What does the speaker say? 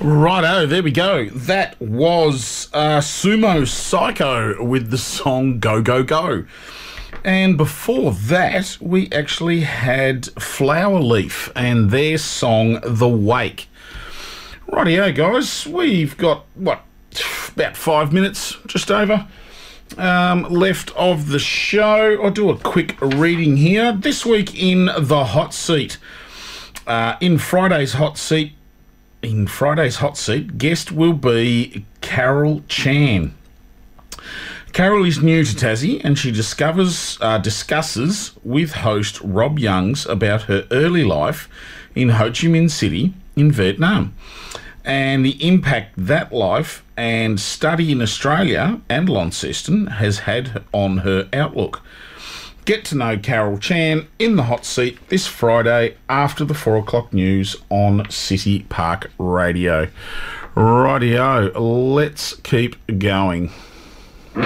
Righto, there we go. That was Sumo Psycho with the song Go Go Go. And before that, we actually had Flower Leaf and their song The Wake. Rightio, guys, we've got, about 5 minutes, just over, left of the show. I'll do a quick reading here. This week in the hot seat, in Friday's hot seat, guest will be Carol Chan. Carol is new to Tassie and she discusses with host Rob Youngs about her early life in Ho Chi Minh City in Vietnam and the impact that life and study in Australia and Launceston has had on her outlook. Get to know Carol Chan in the hot seat this Friday after the 4 o'clock news on City Park Radio. Rightio, let's keep going.